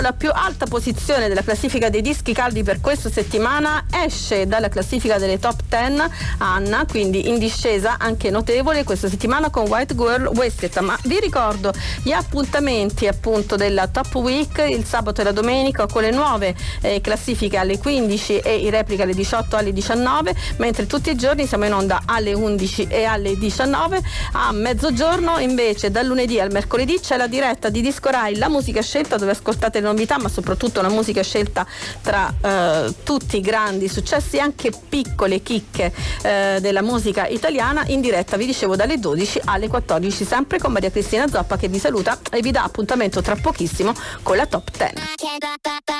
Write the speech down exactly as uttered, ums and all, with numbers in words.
La più alta posizione della classifica dei dischi caldi per questa settimana esce dalla classifica delle top dieci Anna, quindi in discesa anche notevole questa settimana con White Girl Wasted. Ma vi ricordo gli appuntamenti appunto della Top Week il sabato e la domenica con le nuove eh, classifiche alle quindici e i replica alle diciotto alle diciannove, mentre tutti i giorni siamo in onda alle undici e alle diciannove. A mezzogiorno invece dal lunedì al mercoledì c'è la diretta di Disco Rai, la musica scelta, dove ascoltate le novità, ma soprattutto una musica scelta tra eh, tutti i grandi successi, anche piccole chicche eh, della musica italiana, in diretta, vi dicevo, dalle dodici alle quattordici, sempre con Maria Cristina Zoppa che vi saluta e vi dà appuntamento tra pochissimo con la Top dieci.